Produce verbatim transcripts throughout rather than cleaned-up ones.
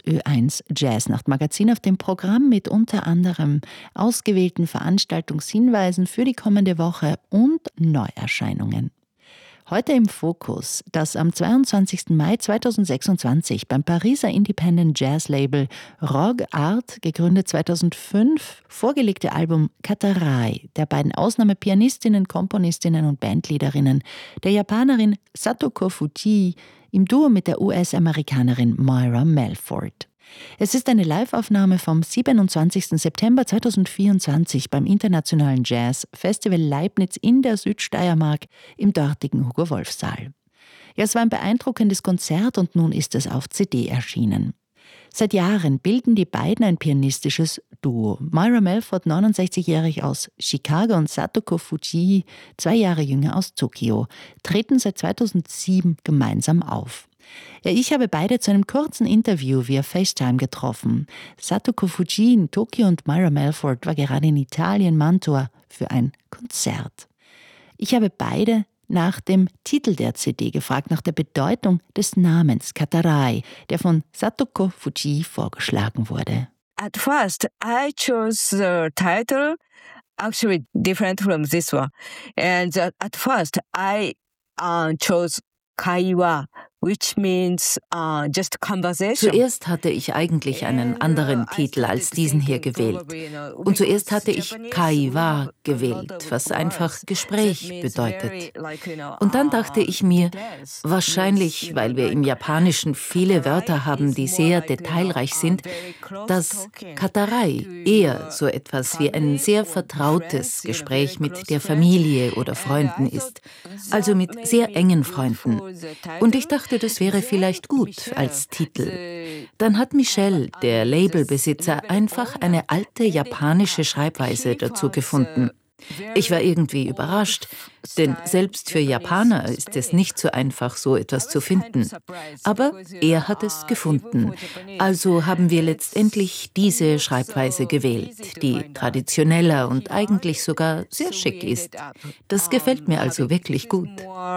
Ö eins Jazznacht-Magazin auf dem Programm mit unter anderem ausgewählten Veranstaltungshinweisen für die kommende Woche und Neuerscheinungen. Heute im Fokus das am zweiundzwanzigsten Mai zweitausendsechsundzwanzig beim Pariser Independent Jazz Label Rogue Art, gegründet zweitausendfünf, vorgelegte Album Katarai der beiden Ausnahmepianistinnen, Komponistinnen und Bandleaderinnen, der Japanerin Satoko Fujii im Duo mit der U S-Amerikanerin Myra Melford. Es ist eine Liveaufnahme vom siebenundzwanzigsten September zweitausendvierundzwanzig beim Internationalen Jazz Festival Leibniz in der Südsteiermark im dortigen Hugo-Wolf-Saal. Ja, es war ein beeindruckendes Konzert und nun ist es auf C D erschienen. Seit Jahren bilden die beiden ein pianistisches Duo. Myra Melford, neunundsechzigjährig aus Chicago, und Satoko Fujii, zwei Jahre jünger aus Tokio, treten seit zweitausendsieben gemeinsam auf. Ja, ich habe beide zu einem kurzen Interview via FaceTime getroffen. Satoko Fujii in Tokio und Myra Melford war gerade in Italien, Mantua, für ein Konzert. Ich habe beide nach dem Titel der C D gefragt, nach der Bedeutung des Namens Katarai, der von Satoko Fujii vorgeschlagen wurde. At first, I chose the title actually different from this one. And uh, at first, I uh, chose Kaiwa, which means uh, just conversation. Zuerst hatte ich eigentlich einen anderen Titel als diesen hier gewählt. Und zuerst hatte ich Kaiwa gewählt, was einfach Gespräch bedeutet. Und dann dachte ich mir, wahrscheinlich, weil wir im Japanischen viele Wörter haben, die sehr detailreich sind, dass Katarai eher so etwas wie ein sehr vertrautes Gespräch mit der Familie oder Freunden ist. Also mit sehr engen Freunden. Und ich dachte, das wäre vielleicht gut als Titel. Dann hat Michel, der Labelbesitzer, einfach eine alte japanische Schreibweise dazu gefunden. Ich war irgendwie überrascht, denn selbst für Japaner ist es nicht so einfach, so etwas zu finden. Aber er hat es gefunden. Also haben wir letztendlich diese Schreibweise gewählt, die traditioneller und eigentlich sogar sehr schick ist. Das gefällt mir also wirklich gut.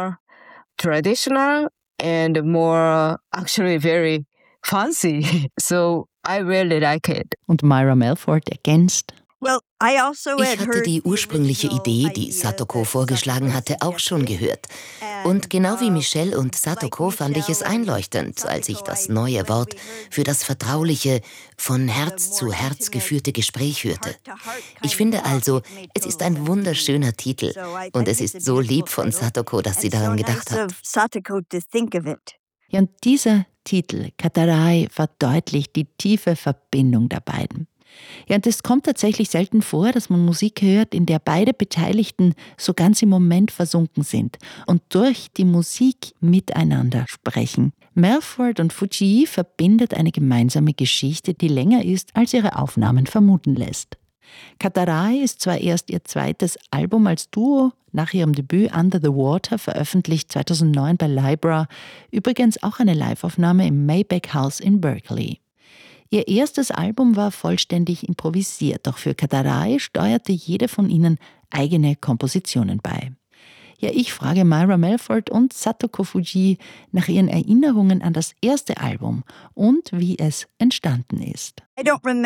Traditional and more actually very fancy. So I really like it. Und Myra Melford ergänzt: Ich hatte die ursprüngliche Idee, die Satoko vorgeschlagen hatte, auch schon gehört. Und genau wie Michel und Satoko fand ich es einleuchtend, als ich das neue Wort für das vertrauliche, von Herz zu Herz geführte Gespräch hörte. Ich finde also, es ist ein wunderschöner Titel. Und es ist so lieb von Satoko, dass sie daran gedacht hat. Ja, und dieser Titel, Katarai, verdeutlicht die tiefe Verbindung der beiden. Ja, und es kommt tatsächlich selten vor, dass man Musik hört, in der beide Beteiligten so ganz im Moment versunken sind und durch die Musik miteinander sprechen. Melford und Fujii verbindet eine gemeinsame Geschichte, die länger ist, als ihre Aufnahmen vermuten lässt. Katarai ist zwar erst ihr zweites Album als Duo, nach ihrem Debüt Under the Water, veröffentlicht zweitausendneun bei Libra, übrigens auch eine Liveaufnahme im Maybach House in Berkeley. Ihr erstes Album war vollständig improvisiert, doch für Katarai steuerte jede von ihnen eigene Kompositionen bei. Ja, ich frage Myra Melford und Satoko Fujii nach ihren Erinnerungen an das erste Album und wie es entstanden ist. Ich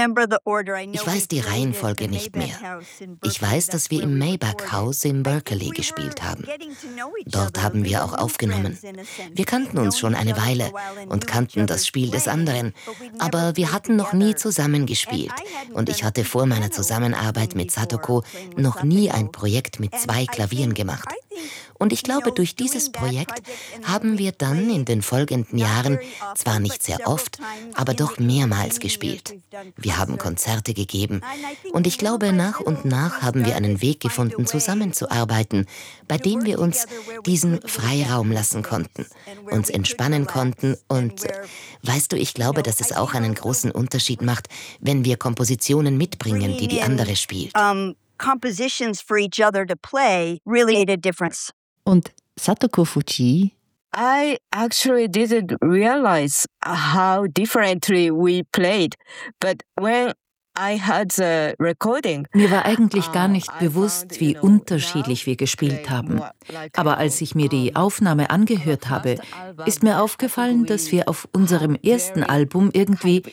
weiß die Reihenfolge nicht mehr. Ich weiß, dass wir im Maybach House in Berkeley gespielt haben. Dort haben wir auch aufgenommen. Wir kannten uns schon eine Weile und kannten das Spiel des anderen, aber wir hatten noch nie zusammen gespielt. Und ich hatte vor meiner Zusammenarbeit mit Satoko noch nie ein Projekt mit zwei Klavieren gemacht. Und ich glaube, durch dieses Projekt haben wir dann in den folgenden Jahren zwar nicht sehr oft, aber doch mehrmals gespielt. Wir haben Konzerte gegeben und ich glaube, nach und nach haben wir einen Weg gefunden, zusammenzuarbeiten, bei dem wir uns diesen Freiraum lassen konnten, uns entspannen konnten und, weißt du, ich glaube, dass es auch einen großen Unterschied macht, wenn wir Kompositionen mitbringen, die die andere spielt. Compositions for each other to play really made a difference. Und Satoko Fujii? I actually didn't realize how differently we played, but when I had the recording, mir war eigentlich gar nicht bewusst, wie unterschiedlich wir gespielt haben. Aber als ich mir die Aufnahme angehört habe, ist mir aufgefallen, dass wir auf unserem ersten Album irgendwie